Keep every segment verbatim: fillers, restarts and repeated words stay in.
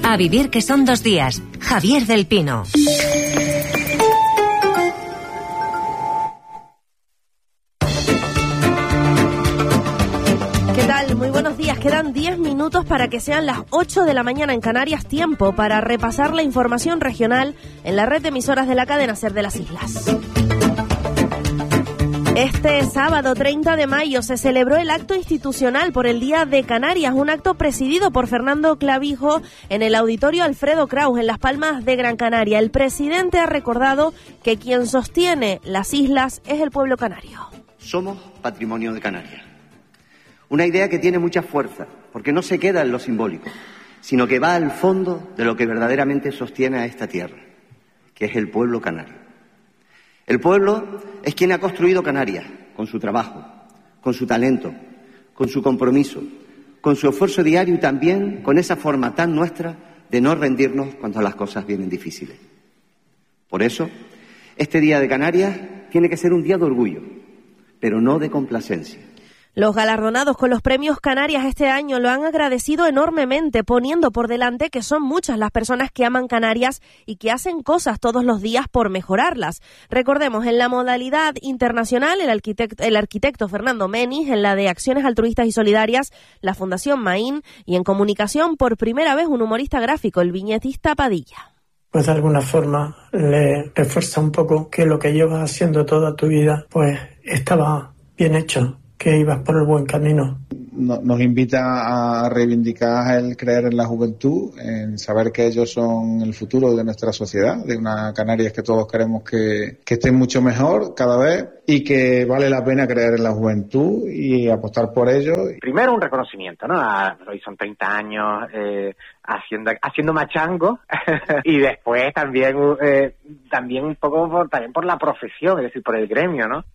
A vivir que son dos días. Javier del Pino. ¿Qué tal? Muy buenos días. Quedan diez minutos para que sean las ocho de la mañana en Canarias. Tiempo para repasar la información regional en la red de emisoras de la cadena SER de las Islas. Este sábado treinta de mayo se celebró el acto institucional por el Día de Canarias, un acto presidido por Fernando Clavijo en el Auditorio Alfredo Kraus en Las Palmas de Gran Canaria. El presidente ha recordado que quien sostiene las islas es el pueblo canario. Somos patrimonio de Canarias. Una idea que tiene mucha fuerza, porque no se queda en lo simbólico, sino que va al fondo de lo que verdaderamente sostiene a esta tierra, que es el pueblo canario. El pueblo es quien ha construido Canarias, con su trabajo, con su talento, con su compromiso, con su esfuerzo diario y también con esa forma tan nuestra de no rendirnos cuando las cosas vienen difíciles. Por eso, este Día de Canarias tiene que ser un día de orgullo, pero no de complacencia. Los galardonados con los premios Canarias este año lo han agradecido enormemente, poniendo por delante que son muchas las personas que aman Canarias y que hacen cosas todos los días por mejorarlas. Recordemos, en la modalidad internacional, el arquitecto, el arquitecto Fernando Menis, en la de Acciones Altruistas y Solidarias, la Fundación Maín, y en comunicación, por primera vez, un humorista gráfico, el viñetista Padilla. Pues de alguna forma le refuerza un poco que lo que llevas haciendo toda tu vida, pues estaba bien hecho, que ibas por el buen camino. Nos invita a reivindicar el creer en la juventud, en saber que ellos son el futuro de nuestra sociedad, de una Canarias que todos queremos que, que esté mucho mejor cada vez y que vale la pena creer en la juventud y apostar por ello. Primero un reconocimiento, ¿no? A, hoy son treinta años eh, haciendo haciendo machango y después también eh, también un poco por, también por la profesión, es decir, por el gremio, ¿no?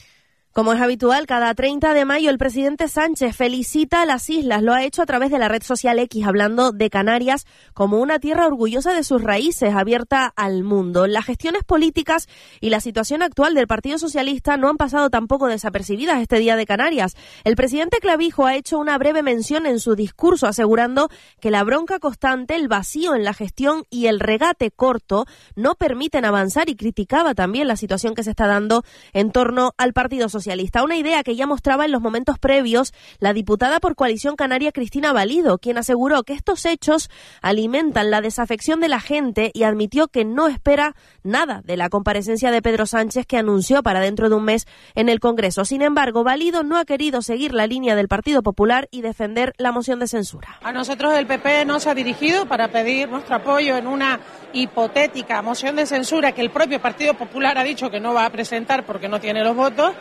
Como es habitual, cada treinta de mayo el presidente Sánchez felicita a las islas. Lo ha hecho a través de la red social X, hablando de Canarias como una tierra orgullosa de sus raíces, abierta al mundo. Las gestiones políticas y la situación actual del Partido Socialista no han pasado tampoco desapercibidas este Día de Canarias. El presidente Clavijo ha hecho una breve mención en su discurso, asegurando que la bronca constante, el vacío en la gestión y el regate corto no permiten avanzar, y criticaba también la situación que se está dando en torno al Partido Socialista. Socialista, una idea que ya mostraba en los momentos previos la diputada por Coalición Canaria Cristina Valido, quien aseguró que estos hechos alimentan la desafección de la gente y admitió que no espera nada de la comparecencia de Pedro Sánchez, que anunció para dentro de un mes en el Congreso. Sin embargo, Valido no ha querido seguir la línea del Partido Popular y defender la moción de censura. A nosotros el P P nos ha dirigido para pedir nuestro apoyo en una hipotética moción de censura que el propio Partido Popular ha dicho que no va a presentar porque no tiene los votos.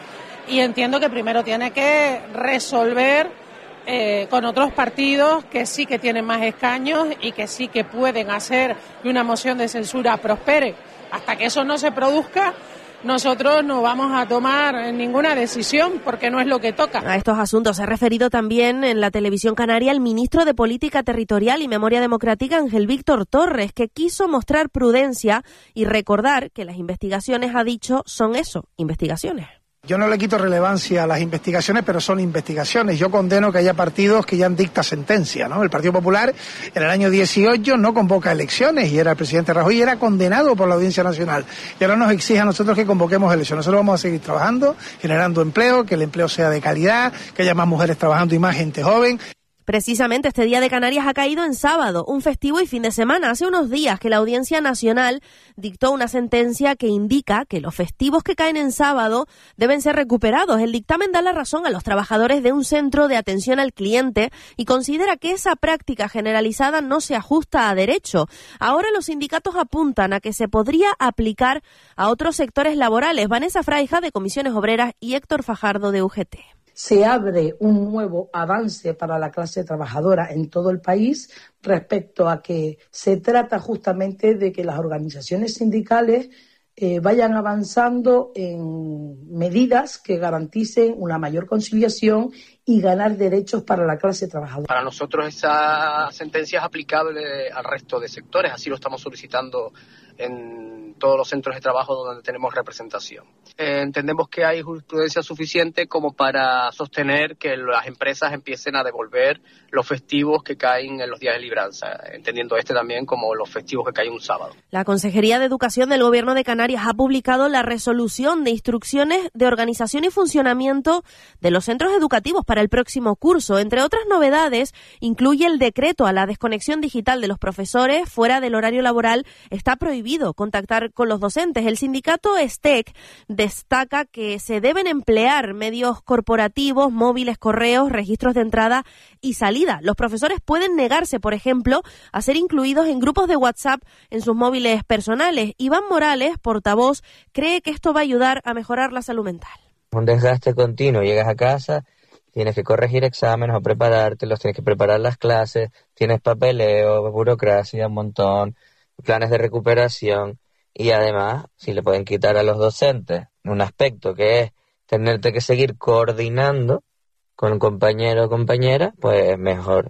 Y entiendo que primero tiene que resolver eh, con otros partidos que sí que tienen más escaños y que sí que pueden hacer que una moción de censura prospere. Hasta que eso no se produzca, nosotros no vamos a tomar ninguna decisión porque no es lo que toca. A estos asuntos se ha referido también en la televisión canaria el ministro de Política Territorial y Memoria Democrática, Ángel Víctor Torres, que quiso mostrar prudencia y recordar que las investigaciones, ha dicho, son eso, investigaciones. Yo no le quito relevancia a las investigaciones, pero son investigaciones. Yo condeno que haya partidos que ya han dicta sentencia, ¿no? El Partido Popular en el año dieciocho no convoca elecciones y era el presidente Rajoy y era condenado por la Audiencia Nacional. Y ahora nos exige a nosotros que convoquemos elecciones. Nosotros vamos a seguir trabajando, generando empleo, que el empleo sea de calidad, que haya más mujeres trabajando y más gente joven. Precisamente este Día de Canarias ha caído en sábado, un festivo y fin de semana. Hace unos días que la Audiencia Nacional dictó una sentencia que indica que los festivos que caen en sábado deben ser recuperados. El dictamen da la razón a los trabajadores de un centro de atención al cliente y considera que esa práctica generalizada no se ajusta a derecho. Ahora los sindicatos apuntan a que se podría aplicar a otros sectores laborales. Vanessa Fraija, de Comisiones Obreras, y Héctor Fajardo, de U G T. Se abre un nuevo avance para la clase trabajadora en todo el país respecto a que se trata justamente de que las organizaciones sindicales eh, vayan avanzando en medidas que garanticen una mayor conciliación y ganar derechos para la clase trabajadora. Para nosotros esa sentencia es aplicable al resto de sectores, así lo estamos solicitando en todos los centros de trabajo donde tenemos representación. Eh, entendemos que hay jurisprudencia suficiente como para sostener que las empresas empiecen a devolver los festivos que caen en los días de libranza, entendiendo este también como los festivos que caen un sábado. La Consejería de Educación del Gobierno de Canarias ha publicado la resolución de instrucciones de organización y funcionamiento de los centros educativos para el próximo curso. Entre otras novedades, incluye el decreto a la desconexión digital de los profesores. Fuera del horario laboral está prohibido contactar con los docentes. El sindicato S T E C destaca que se deben emplear medios corporativos, móviles, correos, registros de entrada y salida. Los profesores pueden negarse, por ejemplo, a ser incluidos en grupos de WhatsApp en sus móviles personales. Iván Morales, portavoz, cree que esto va a ayudar a mejorar la salud mental. Un desgaste continuo, llegas a casa, tienes que corregir exámenes o preparártelos, tienes que preparar las clases, tienes papeleo, burocracia, un montón, planes de recuperación y además, si le pueden quitar a los docentes un aspecto que es tenerte que seguir coordinando con un compañero o compañera, pues mejor.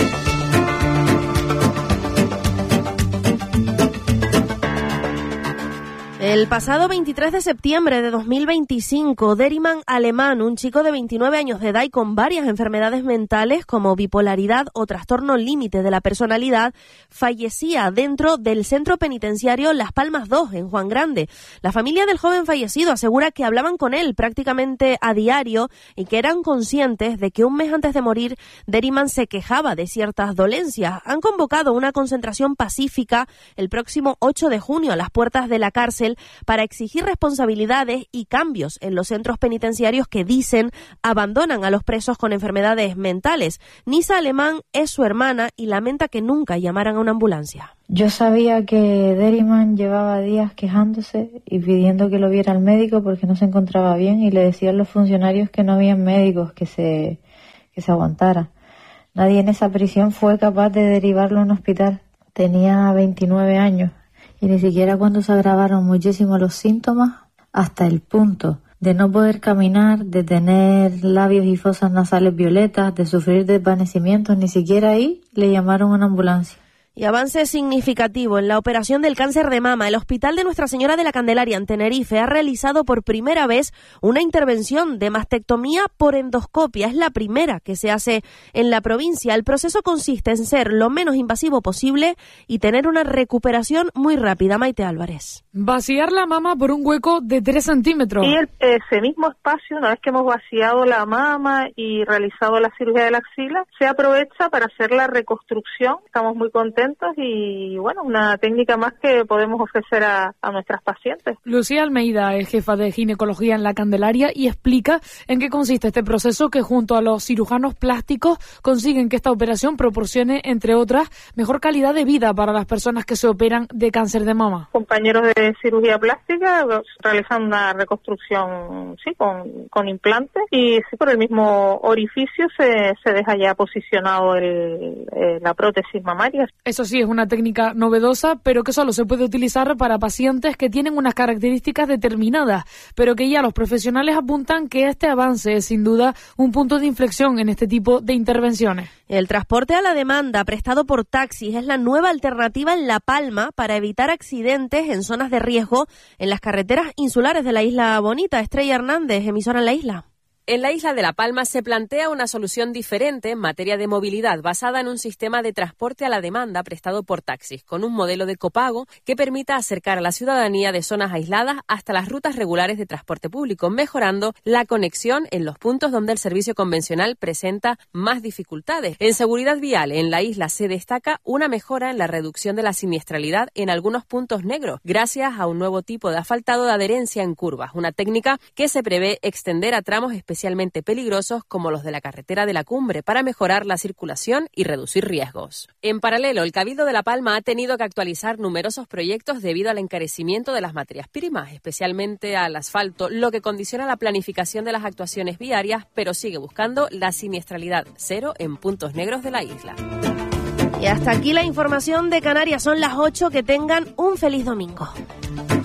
El pasado veintitrés de septiembre de dos mil veinticinco, Deriman Alemán, un chico de veintinueve años de edad y con varias enfermedades mentales como bipolaridad o trastorno límite de la personalidad, fallecía dentro del centro penitenciario Las Palmas dos, en Juan Grande. La familia del joven fallecido asegura que hablaban con él prácticamente a diario y que eran conscientes de que un mes antes de morir, Deriman se quejaba de ciertas dolencias. Han convocado una concentración pacífica el próximo ocho de junio a las puertas de la cárcel para exigir responsabilidades y cambios en los centros penitenciarios que dicen abandonan a los presos con enfermedades mentales. Nisa Alemán es su hermana y lamenta que nunca llamaran a una ambulancia. Yo sabía que Deriman llevaba días quejándose y pidiendo que lo viera el médico porque no se encontraba bien y le decían los funcionarios que no habían médicos que se, que se aguantara. Nadie en esa prisión fue capaz de derivarlo a un hospital. Tenía veintinueve años. Y ni siquiera cuando se agravaron muchísimo los síntomas, hasta el punto de no poder caminar, de tener labios y fosas nasales violetas, de sufrir desvanecimientos, ni siquiera ahí le llamaron a una ambulancia. Y avance significativo en la operación del cáncer de mama. El Hospital de Nuestra Señora de la Candelaria en Tenerife ha realizado por primera vez una intervención de mastectomía por endoscopia. Es la primera que se hace en la provincia. El proceso consiste en ser lo menos invasivo posible y tener una recuperación muy rápida. Maite Álvarez. Vaciar la mama por un hueco de tres centímetros. Y el, ese mismo espacio, una vez que hemos vaciado la mama y realizado la cirugía de la axila, se aprovecha para hacer la reconstrucción. Estamos muy contentos y bueno, una técnica más que podemos ofrecer a, a nuestras pacientes. Lucía Almeida es jefa de ginecología en la Candelaria y explica en qué consiste este proceso que junto a los cirujanos plásticos consiguen que esta operación proporcione, entre otras, mejor calidad de vida para las personas que se operan de cáncer de mama. Compañeros de cirugía plástica realizan una reconstrucción sí con, con implantes y sí, por el mismo orificio se, se deja ya posicionado el, eh, la prótesis mamaria. Eso sí, es una técnica novedosa, pero que solo se puede utilizar para pacientes que tienen unas características determinadas, pero que ya los profesionales apuntan que este avance es sin duda un punto de inflexión en este tipo de intervenciones. El transporte a la demanda prestado por taxis es la nueva alternativa en La Palma para evitar accidentes en zonas de riesgo en las carreteras insulares de la Isla Bonita. Estrella Hernández, emisora en la isla. En la isla de La Palma se plantea una solución diferente en materia de movilidad basada en un sistema de transporte a la demanda prestado por taxis, con un modelo de copago que permita acercar a la ciudadanía de zonas aisladas hasta las rutas regulares de transporte público, mejorando la conexión en los puntos donde el servicio convencional presenta más dificultades. En seguridad vial, en la isla se destaca una mejora en la reducción de la siniestralidad en algunos puntos negros, gracias a un nuevo tipo de asfaltado de adherencia en curvas, una técnica que se prevé extender a tramos específicos especialmente peligrosos como los de la carretera de la Cumbre para mejorar la circulación y reducir riesgos. En paralelo, el Cabildo de La Palma ha tenido que actualizar numerosos proyectos debido al encarecimiento de las materias primas, especialmente al asfalto, lo que condiciona la planificación de las actuaciones viarias, pero sigue buscando la siniestralidad cero en puntos negros de la isla. Y hasta aquí la información de Canarias. Son las ocho. Que tengan un feliz domingo.